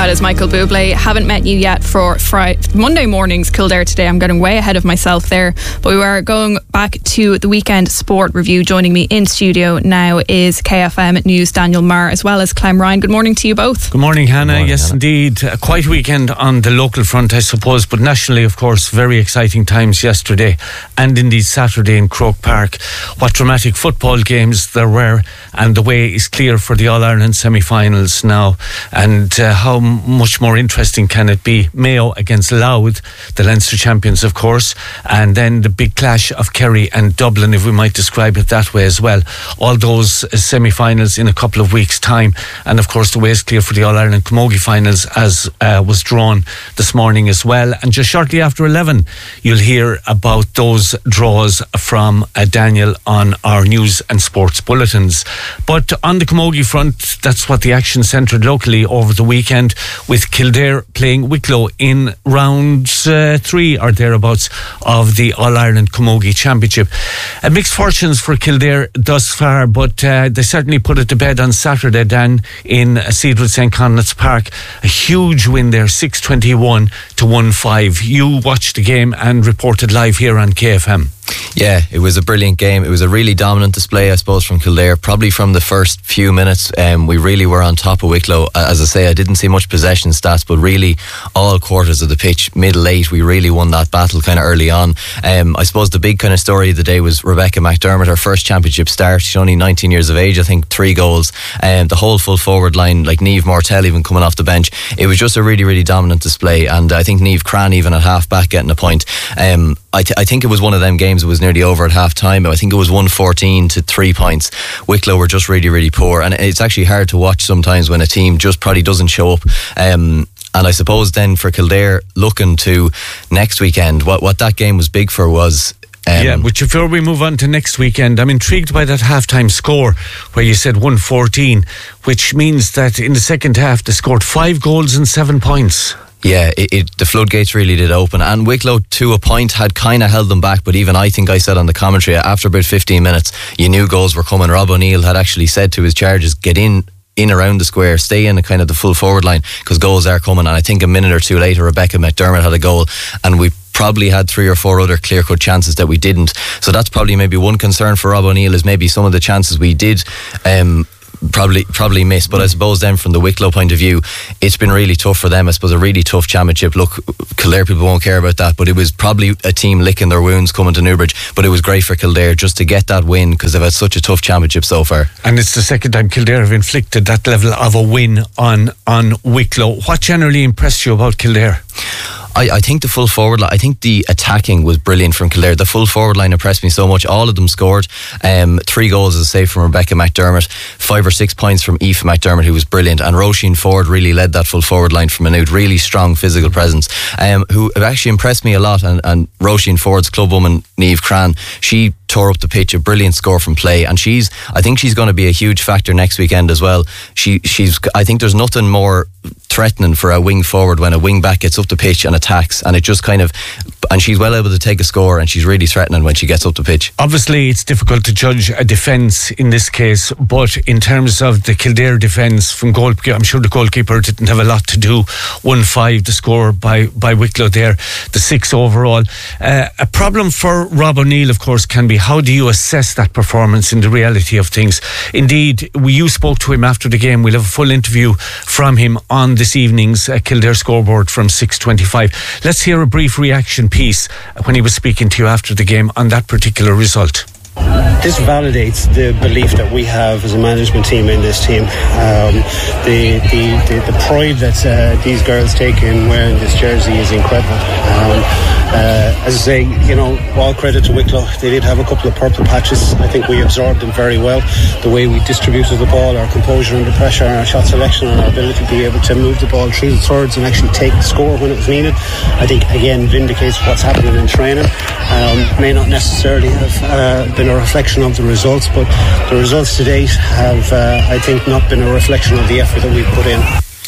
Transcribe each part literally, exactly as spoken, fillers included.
That is Michael Bublé. Haven't met you yet for Friday, Monday morning's Kildare today. I'm getting way ahead of myself there. But we are going back to the weekend sport review. Joining me in studio now is K F M News Daniel Marr as well as Clem Ryan. Good morning to you both. Good morning, Hannah. Good morning, yes, Hannah. Indeed. A quiet weekend on the local front, I suppose, but nationally, of course, very exciting times yesterday and indeed Saturday in Croke Park. What dramatic football games there were, and the way is clear for the All-Ireland semi-finals now. And uh, how much more interesting can it be? Mayo against Louth, the Leinster champions, of course, and then the big clash of Kerry and Dublin, if we might describe it that way as well. All those uh, semi-finals in a couple of weeks' time, and of course the way is clear for the All-Ireland Camogie finals, as uh, was drawn this morning as well. And just shortly after eleven, you'll hear about those draws from uh, Daniel on our news and sports bulletins. But on the Camogie front, that's what the action centred locally over the weekend, with Kildare playing Wicklow in round uh, three or thereabouts of the All-Ireland Camogie Championship. Uh, mixed fortunes for Kildare thus far, but uh, they certainly put it to bed on Saturday, Dan, in uh, Cedarwood St Conleth's Park. A huge win there, six twenty-one to one five. You watched the game and reported live here on K F M. Yeah, it was a brilliant game. It was a really dominant display, I suppose, from Kildare. Probably from the first few minutes, um, we really were on top of Wicklow. As I say, I didn't see much possession stats, but really all quarters of the pitch, mid late, we really won that battle kind of early on. Um, I suppose the big kind of story of the day was Rebecca McDermott, her first championship start. She's only nineteen years of age, I think, three goals. Um, the whole full forward line, like Niamh Mortel even coming off the bench. It was just a really, really dominant display. And I think Niamh Cran even at half back getting a point. Um, I, th- I think it was one of them games. It was nearly over at half time. I think it was one fourteen to three points. Wicklow were just really, really poor, and it's actually hard to watch sometimes when a team just probably doesn't show up. Um, and I suppose then for Kildare looking to next weekend, what, what that game was big for was Um, yeah, but before we move on to next weekend, I'm intrigued by that half-time score where you said one fourteen, which means that in the second half they scored five goals and seven points. Yeah, it, it, the floodgates really did open, and Wicklow to a point had kind of held them back, but even I think I said on the commentary after about fifteen minutes you knew goals were coming. Rob O'Neill had actually said to his charges, get in in around the square, stay in a kind of the full forward line because goals are coming. And I think a minute or two later Rebecca McDermott had a goal, and we probably had three or four other clear-cut chances that we didn't. So that's probably maybe one concern for Rob O'Neill, is maybe some of the chances we did um Probably probably miss. But I suppose then from the Wicklow point of view, it's been really tough for them. I suppose a really tough championship. Look, Kildare people won't care about that, but it was probably a team licking their wounds coming to Newbridge. But it was great for Kildare just to get that win because they've had such a tough championship so far. And it's the second time Kildare have inflicted that level of a win on, on Wicklow. What generally impressed you about Kildare? I, I think the full forward line, I think the attacking was brilliant from Kildare. The full forward line impressed me so much. All of them scored. Um, three goals, as I say, from Rebecca McDermott. Five or six points from Aoife McDermott, who was brilliant. And Roisin Ford really led that full forward line from Maynooth. Really strong physical presence. Um, who actually impressed me a lot. And, and Roisin Ford's clubwoman, Niamh Cran, she tore up the pitch, a brilliant score from play, and she's I think she's going to be a huge factor next weekend as well. She she's I think there's nothing more threatening for a wing forward when a wing back gets up the pitch and attacks, and it just kind of and she's well able to take a score, and she's really threatening when she gets up the pitch. Obviously it's difficult to judge a defence in this case, but in terms of the Kildare defence from goal, I'm sure the goalkeeper didn't have a lot to do. one five the score by, by Wicklow there, the six overall. Uh, a problem for Rob O'Neill of course can be, how do you assess that performance in the reality of things? Indeed, we, you spoke to him after the game. We'll have a full interview from him on this evening's uh, Kildare scoreboard from six twenty-five. Let's hear a brief reaction piece when he was speaking to you after the game on that particular result. This validates the belief that we have as a management team in this team. Um, the, the, the, the pride that uh, these girls take in wearing this jersey is incredible. Um, uh, as I say, you know, all credit to Wicklow. They did have a couple of purple patches. I think we absorbed them very well. The way we distributed the ball, our composure under pressure, our shot selection, and our ability to be able to move the ball through the thirds and actually take the score when it was needed, I think again vindicates what's happening in training. Um, may not necessarily have uh, been a reflection of the results, but the results to date have, uh, I think, not been a reflection of the effort that we've put in.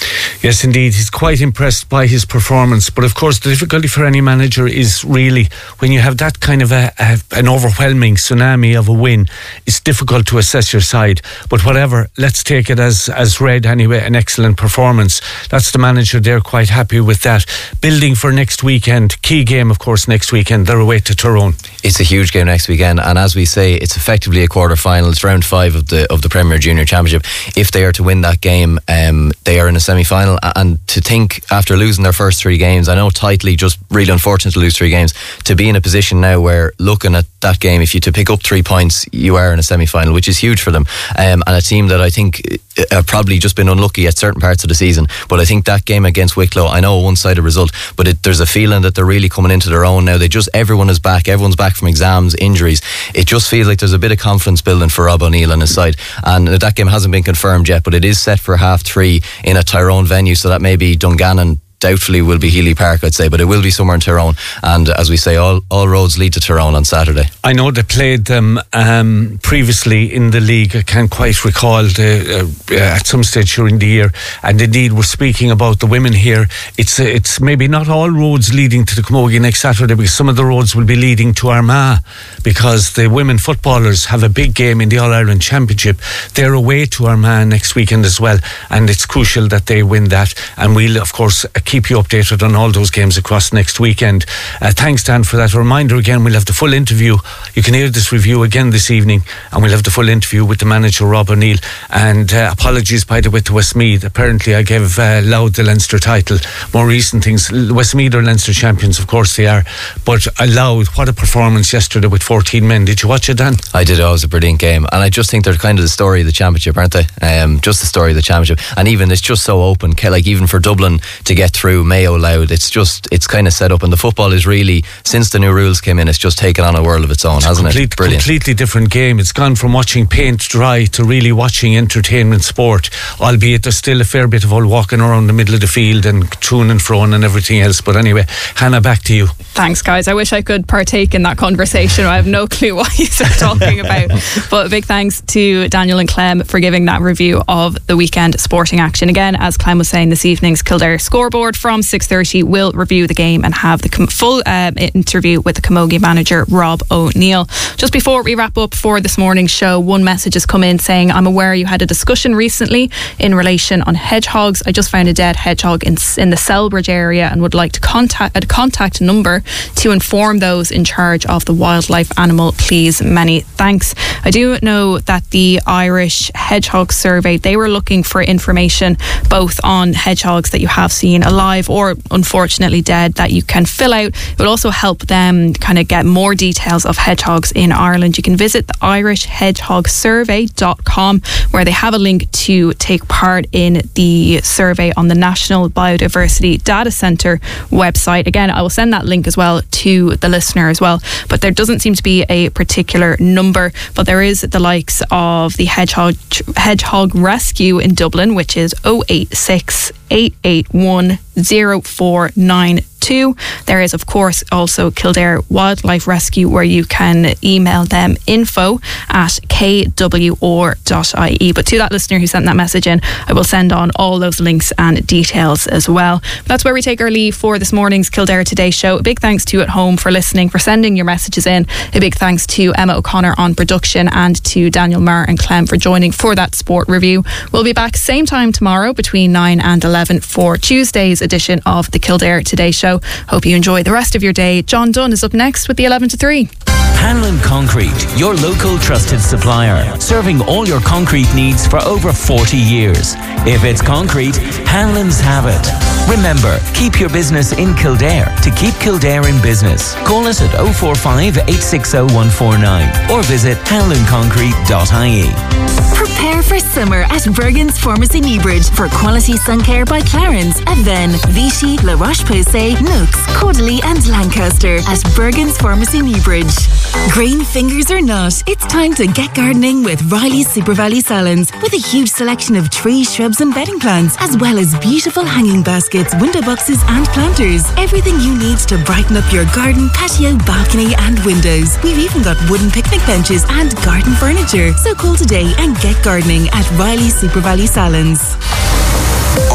Yes, indeed. He's quite impressed by his performance. But of course, the difficulty for any manager is really when you have that kind of a, a, an overwhelming tsunami of a win, it's difficult to assess your side. But whatever, let's take it as, as read anyway, an excellent performance. That's the manager. They're quite happy with that. Building for next weekend. Key game, of course, next weekend. They're away to Tyrone. It's a huge game next weekend. And as we say, it's effectively a quarter-final. It's round five of the of the Premier Junior Championship. If they are to win that game, um, they are in a semi-final. And to think, after losing their first three games, I know tightly, just really unfortunate to lose three games, to be in a position now where looking at that game, if you to pick up three points, you are in a semi-final, which is huge for them. Um, and a team that I think have probably just been unlucky at certain parts of the season. But I think that game against Wicklow, I know a one-sided result, but it, there's a feeling that they're really coming into their own now. They just, everyone is back. Everyone's back from exams, injuries. It just feels like there's a bit of confidence building for Rob O'Neill and his side. And that game hasn't been confirmed yet, but it is set for half three in a Tyrone venue, so that may be Dungannon. Doubtfully will be Healy Park, I'd say, but it will be somewhere in Tyrone. And as we say, all, all roads lead to Tyrone on Saturday. I know they played them um, previously in the league. I can't quite recall the, uh, at some stage during the year. And indeed, we're speaking about the women here. It's uh, it's maybe not all roads leading to the Camogie next Saturday, because some of the roads will be leading to Armagh, because the women footballers have a big game in the All-Ireland Championship. They're away to Armagh next weekend as well, and it's crucial that they win that. And we'll, of course, keep you updated on all those games across next weekend. Uh, thanks, Dan, for that. A reminder again, we'll have the full interview. You can hear this review again this evening, and we'll have the full interview with the manager, Rob O'Neill. And uh, apologies, by the way, to Westmeath. Apparently I gave uh, Louth the Leinster title. More recent things, Westmeath are Leinster champions, of course they are, but uh, Louth, what a performance yesterday with fourteen men. Did you watch it, Dan? I did. Oh, it was a brilliant game, and I just think they're kind of the story of the championship, aren't they? Um, just the story of the championship. And even it's just so open, like even for Dublin to get through, Mayo, Louth, it's just, it's kind of set up, and the football is really, since the new rules came in, it's just taken on a world of its own, it's hasn't complete, it? Brilliant. Completely different game. It's gone from watching paint dry to really watching entertainment sport, albeit there's still a fair bit of all walking around the middle of the field and to and fro and everything else. But anyway, Hannah, back to you. Thanks, guys. I wish I could partake in that conversation. I have no clue what you're talking about. But a big thanks to Daniel and Clem for giving that review of the weekend sporting action. Again, as Clem was saying, this evening's Kildare scoreboard from six thirty will review the game and have the com- full uh, interview with the Camogie manager, Rob O'Neill. Just before we wrap up for this morning's show, one message has come in saying, I'm aware you had a discussion recently in relation on hedgehogs. I just found a dead hedgehog in, in the Selbridge area and would like to contact a contact number to inform those in charge of the wildlife animal, please. Many thanks. I do know that the Irish Hedgehog Survey, they were looking for information both on hedgehogs that you have seen alive or unfortunately dead that you can fill out. It will also help them kind of get more details of hedgehogs in Ireland. You can visit the irish hedgehog survey dot com, where they have a link to take part in the survey on the National Biodiversity Data Centre website. Again, I will send that link as well to the listener as well, but there doesn't seem to be a particular number, but there is the likes of the Hedgehog Hedgehog Rescue in Dublin, which is oh eight six, eight eight one, oh four nine two. There is, of course, also Kildare Wildlife Rescue, where you can email them info at k w r dot i e. But to that listener who sent that message in, I will send on all those links and details as well. But that's where we take our leave for this morning's Kildare Today show. A big thanks to you at home for listening, for sending your messages in. A big thanks to Emma O'Connor on production, and to Daniel Marr and Clem for joining for that sport review. We'll be back same time tomorrow between nine and eleven for Tuesday's edition of the Kildare Today show. Hope you enjoy the rest of your day. John Dunn is up next with the eleven to three. Hanlon Concrete, your local trusted supplier, serving all your concrete needs for over forty years. If it's concrete, Hanlon's have it. Remember, keep your business in Kildare to keep Kildare in business. Call us at oh four five, eight six oh, one four nine or visit hanlon concrete dot i e. Prepare for summer at Bergen's Pharmacy Newbridge for quality sun care by Clarence, Aven, Vichy, La Roche-Posay, Nooks, Caudalie and Lancaster at Bergen's Pharmacy Newbridge. Green fingers or not, it's time to get gardening with Riley's Super Valley Salons, with a huge selection of trees, shrubs and bedding plants, as well as beautiful hanging baskets, window boxes and planters. Everything you need to brighten up your garden, patio, balcony and windows. We've even got wooden picnic benches and garden furniture. So call today and get gardening at Riley's Super Valley Salons.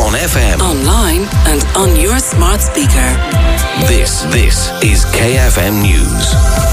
on F M, online and on your smart speaker. This, this is K F M News.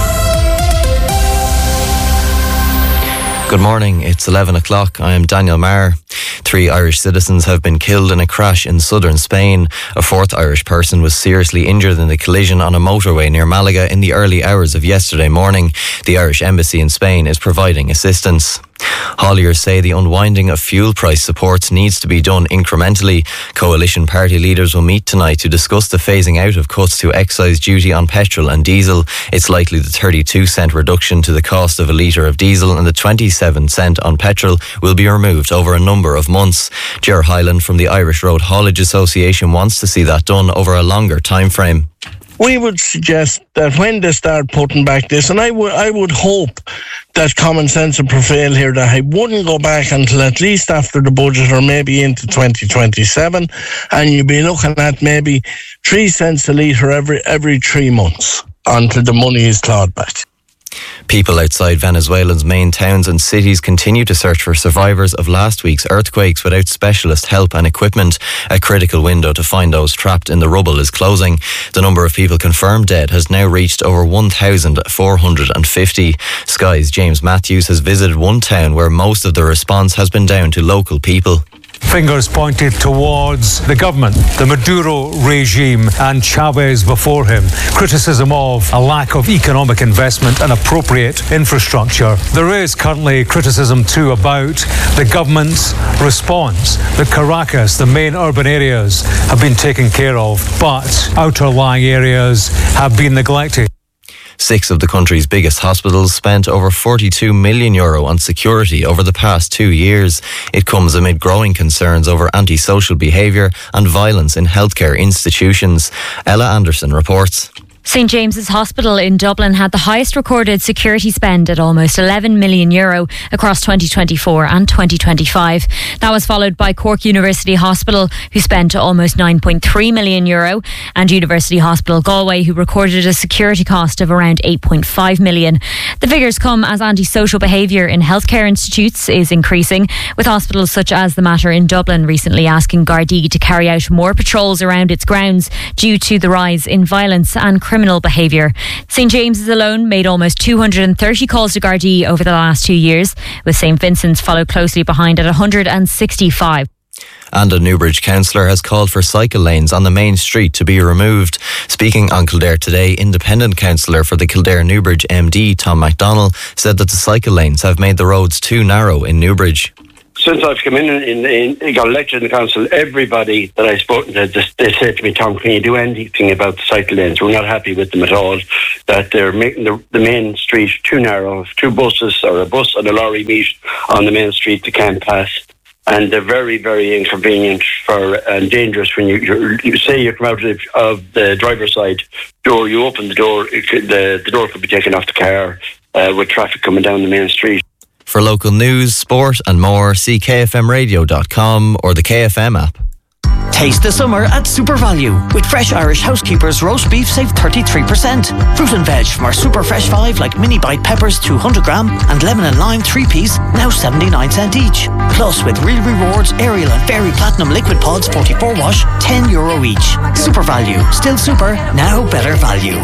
Good morning, it's eleven o'clock. I am Daniel Marr. Three Irish citizens have been killed in a crash in southern Spain. A fourth Irish person was seriously injured in the collision on a motorway near Malaga in the early hours of yesterday morning. The Irish Embassy in Spain is providing assistance. Hauliers say the unwinding of fuel price supports needs to be done incrementally. Coalition party leaders will meet tonight to discuss the phasing out of cuts to excise duty on petrol and diesel. It's likely the thirty-two cent reduction to the cost of a litre of diesel and the twenty-seven cent on petrol will be removed over a number of months. Ger Hyland from the Irish Road Haulage Association wants to see that done over a longer time frame. We would suggest that when they start putting back this, and I would I would hope that common sense will prevail here, that I wouldn't go back until at least after the budget or maybe into twenty twenty-seven, and you'd be looking at maybe three cents a litre every every three months until the money is clawed back. People outside Venezuelans' main towns and cities continue to search for survivors of last week's earthquakes without specialist help and equipment. A critical window to find those trapped in the rubble is closing. The number of people confirmed dead has now reached over one thousand four hundred fifty. Sky's James Matthews has visited one town where most of the response has been down to local people. Fingers pointed towards the government, the Maduro regime and Chavez before him. Criticism of a lack of economic investment and appropriate infrastructure. There is currently criticism too about the government's response. The Caracas, the main urban areas, have been taken care of, but outer lying areas have been neglected. Six of the country's biggest hospitals spent over forty-two million euro on security over the past two years. It comes amid growing concerns over antisocial behaviour and violence in healthcare institutions. Ella Anderson reports. St James's Hospital in Dublin had the highest recorded security spend at almost eleven million euro across twenty twenty-four and twenty twenty-five. That was followed by Cork University Hospital, who spent almost nine point three million euro, and University Hospital Galway, who recorded a security cost of around eight point five million. The figures come as antisocial behaviour in healthcare institutes is increasing, with hospitals such as the Mater in Dublin recently asking Gardaí to carry out more patrols around its grounds due to the rise in violence and crime. Criminal behaviour. St James's alone made almost two hundred thirty calls to Gardaí over the last two years, with St Vincent's followed closely behind at one hundred sixty-five. And a Newbridge councillor has called for cycle lanes on the main street to be removed. Speaking on Kildare today, independent councillor for the Kildare Newbridge M D, Tom MacDonald, said that the cycle lanes have made the roads too narrow in Newbridge. Since I've come in and got elected in the council, everybody that I've spoken to, they said to me, Tom, can you do anything about the cycle lanes? We're not happy with them at all, that they're making the, the main street too narrow. If two buses or a bus and a lorry meet on the main street, they can't pass. And they're very, very inconvenient for and dangerous when you, you, you say you come out of, of the driver's side door, you open the door, it could, the, the door could be taken off the car uh, with traffic coming down the main street. For local news, sport and more, see k f m radio dot com or the K F M app. Taste the summer at Super Value. With fresh Irish Housekeepers roast beef save thirty-three percent. Fruit and veg from our Super Fresh five like mini bite peppers two hundred gram and lemon and lime three piece now seventy-nine cent each. Plus with Real Rewards, Ariel and Fairy Platinum Liquid Pods forty-four wash ten euro each. Super Value. Still super, now better value.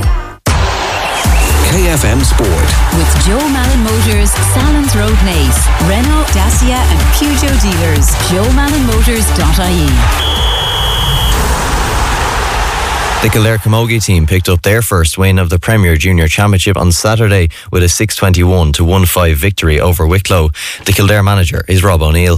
K F M Sport. With Joe Malin Motors, Salons Road Naas, Renault, Dacia and Peugeot dealers. joe malin motors dot I E. The Kildare Camogie team picked up their first win of the Premier Junior Championship on Saturday with a six twenty-one to one five victory over Wicklow. The Kildare manager is Rob O'Neill.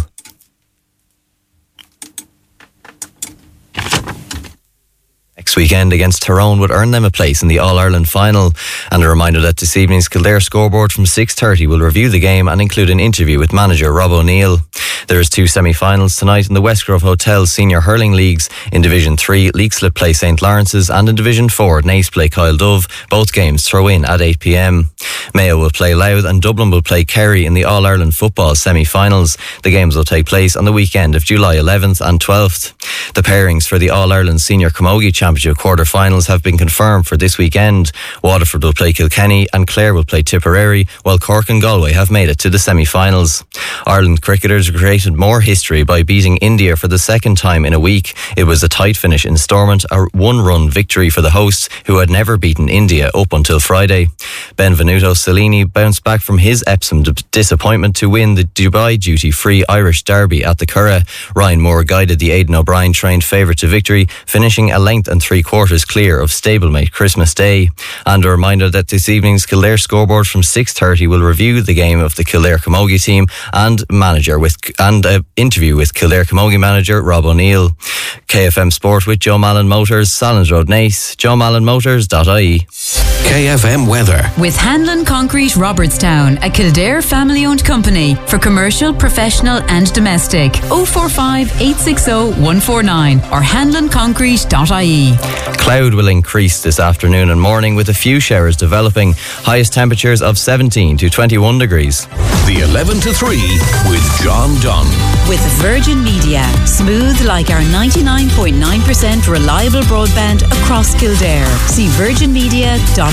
Next weekend against Tyrone would earn them a place in the All-Ireland final. And a reminder that this evening's Kildare scoreboard from six thirty will review the game and include an interview with manager Rob O'Neill. There is two semi-finals tonight in the Westgrove Hotel Senior Hurling Leagues. In Division three, Leixlip play St Lawrence's, and in Division four, Naas play Kyle Dove. Both games throw in at eight p m. Mayo will play Louth and Dublin will play Kerry in the All-Ireland football semi-finals. The games will take place on the weekend of July eleventh and twelfth. The pairings for the All-Ireland Senior Camogie Championship quarter-finals have been confirmed for this weekend. Waterford will play Kilkenny and Clare will play Tipperary, while Cork and Galway have made it to the semi-finals. Ireland cricketers were created more history by beating India for the second time in a week. It was a tight finish in Stormont, a one-run victory for the hosts, who had never beaten India up until Friday. Benvenuto Cellini bounced back from his Epsom d- disappointment to win the Dubai duty-free Irish Derby at the Curragh. Ryan Moore guided the Aidan O'Brien trained favourite to victory, finishing a length and three quarters clear of stablemate Christmas Day. And a reminder that this evening's Kildare scoreboard from six thirty will review the game of the Kildare Camogie team and manager with and an interview with Kildare Camogie manager Rob O'Neill. K F M Sport with Joe Malin Motors, Sallins Road, Naas, joe malin motors dot I E. K F M weather. With Hanlon Concrete Robertstown, a Kildare family-owned company for commercial, professional and domestic. oh four five, eight six oh, one four nine or hanlon concrete dot I E. Cloud will increase this afternoon and morning with a few showers developing. Highest temperatures of seventeen to twenty-one degrees. The eleven to three with John Dunn. With Virgin Media, smooth like our ninety-nine point nine percent reliable broadband across Kildare. See virgin media dot